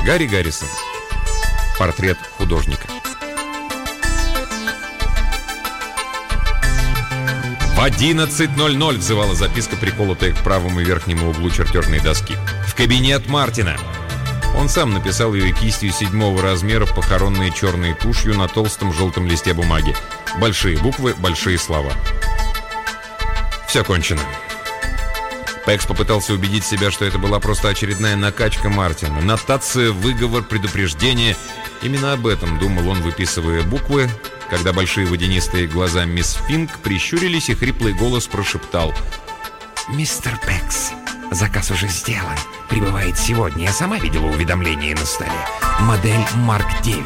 Гарри Гаррисон. Портрет художника. В 11:00 взывала записка, приколотая к правому верхнему углу чертежной доски. В кабинет Мартина. Он сам написал ее кистью 7-го размера, похоронной черной тушью на толстом желтом листе бумаги. Большие буквы, большие слова. Все кончено. Пэкс попытался убедить себя, что это была просто очередная накачка Мартина. Нотация, выговор, предупреждение. Именно об этом думал он, выписывая буквы, когда большие водянистые глаза мисс Финк прищурились, и хриплый голос прошептал: «Мистер Пэкс, заказ уже сделан. Прибывает сегодня. Я сама видела уведомление на столе. Модель Марк 9».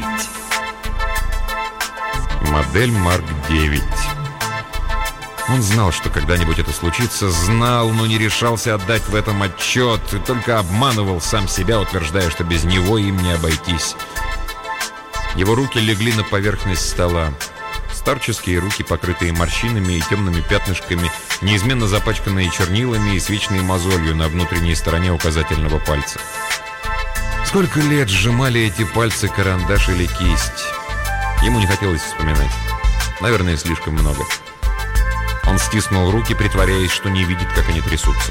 Модель Марк 9. Он знал, что когда-нибудь это случится, знал, но не решался отдать в этом отчет, и только обманывал сам себя, утверждая, что без него им не обойтись. Его руки легли на поверхность стола. Старческие руки, покрытые морщинами и темными пятнышками, неизменно запачканные чернилами и с вечной мозолью на внутренней стороне указательного пальца. Сколько лет сжимали эти пальцы карандаш или кисть? Ему не хотелось вспоминать. Наверное, слишком много. Он стиснул руки, притворяясь, что не видит, как они трясутся.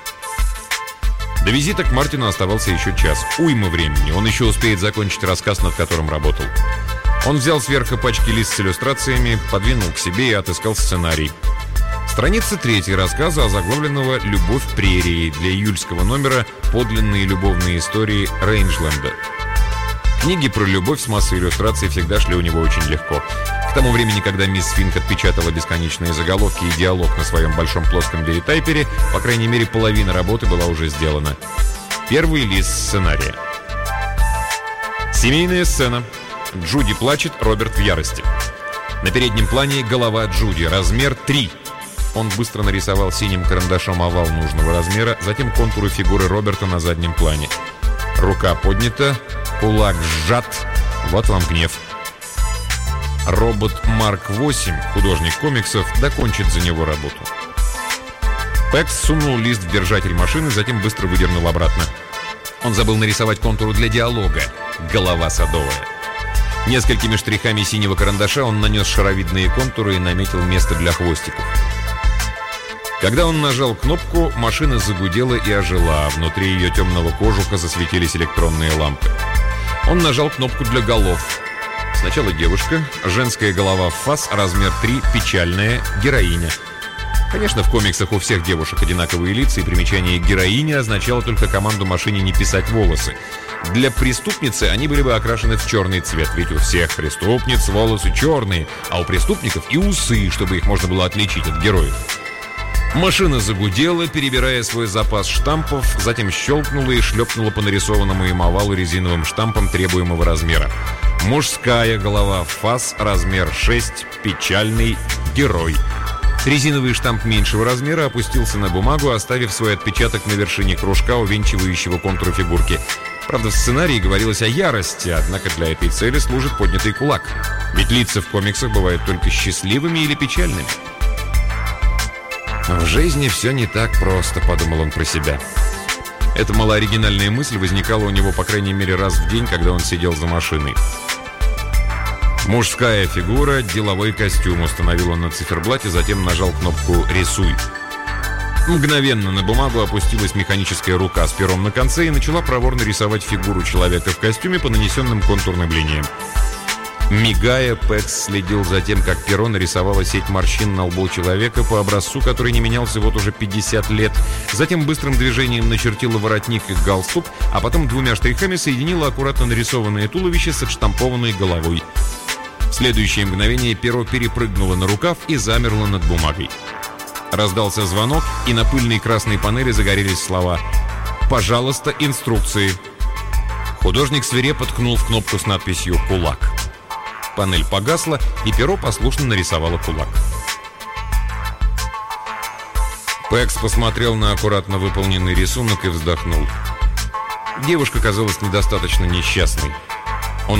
До визита к Мартину оставался еще час. Уйма времени. Он еще успеет закончить рассказ, над которым работал. Он взял сверху пачки лист с иллюстрациями, подвинул к себе и отыскал сценарий. Страница 3 рассказа, озаглавленного «Любовь прерии», для июльского номера «Подлинные любовные истории Рейнджленда». Книги про любовь с массой иллюстраций всегда шли у него очень легко. К тому времени, когда мисс Финк отпечатала бесконечные заголовки и диалог на своем большом плоском делитайпере, по крайней мере, половина работы была уже сделана. Первый лист сценария. Семейная сцена. Джуди плачет, Роберт в ярости. На переднем плане голова Джуди, размер 3. Он быстро нарисовал синим карандашом овал нужного размера, затем контуры фигуры Роберта на заднем плане. Рука поднята, кулак сжат. Вот вам гнев. Робот Марк 8, художник комиксов, докончит за него работу. Пэкс сунул лист в держатель машины, затем быстро выдернул обратно. Он забыл нарисовать контуру для диалога. Голова садовая. Несколькими штрихами синего карандаша он нанес шаровидные контуры и наметил место для хвостиков. Когда он нажал кнопку, машина загудела и ожила, а внутри ее темного кожуха засветились электронные лампы. Он нажал кнопку для голов. Сначала девушка, женская голова в фас, размер 3, печальная, героиня. Конечно, в комиксах у всех девушек одинаковые лица, и примечание «героиня» означало только команду машине не писать волосы. Для преступницы они были бы окрашены в черный цвет, ведь у всех преступниц волосы черные, а у преступников и усы, чтобы их можно было отличить от героев. Машина загудела, перебирая свой запас штампов, затем щелкнула и шлепнула по нарисованному им овалу резиновым штампом требуемого размера. Мужская голова в фас, размер 6, печальный, герой. Резиновый штамп меньшего размера опустился на бумагу, оставив свой отпечаток на вершине кружка, увенчивающего контуры фигурки. Правда, в сценарии говорилось о ярости, однако для этой цели служит поднятый кулак. Ведь лица в комиксах бывают только счастливыми или печальными. В жизни все не так просто, подумал он про себя. Эта малооригинальная мысль возникала у него, по крайней мере, раз в день, когда он сидел за машиной. Мужская фигура, деловой костюм, установил он на циферблате, затем нажал кнопку «Рисуй». Мгновенно на бумагу опустилась механическая рука с пером на конце и начала проворно рисовать фигуру человека в костюме по нанесенным контурным линиям. Мигая, Пэкс следил за тем, как перо нарисовало сеть морщин на лбу человека по образцу, который не менялся вот уже 50 лет. Затем быстрым движением начертила воротник и галстук, а потом двумя штрихами соединила аккуратно нарисованное туловище с отштампованной головой. В следующее мгновение перо перепрыгнуло на рукав и замерло над бумагой. Раздался звонок, и на пыльной красной панели загорелись слова «Пожалуйста, инструкции». Художник свирепо ткнул в кнопку с надписью «Кулак». Панель погасла, и перо послушно нарисовало кулак. Пэкс посмотрел на аккуратно выполненный рисунок и вздохнул. Девушка казалась недостаточно несчастной.